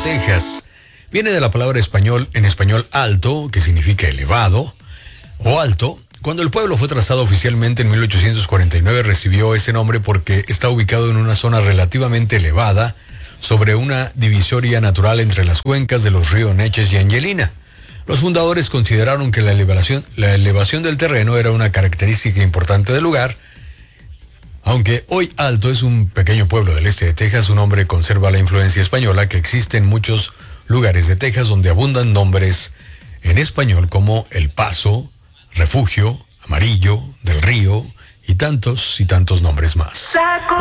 Texas. Viene de la palabra en español alto, que significa elevado o alto. Cuando el pueblo fue trazado oficialmente en 1849 recibió ese nombre porque está ubicado en una zona relativamente elevada sobre una divisoria natural entre las cuencas de los ríos Neches y Angelina. Los fundadores consideraron que la elevación del terreno era una característica importante del lugar. Aunque hoy Alto es un pequeño pueblo del este de Texas, su nombre conserva la influencia española que existe en muchos lugares de Texas donde abundan nombres en español como El Paso, Refugio, Amarillo, Del Río y tantos nombres más.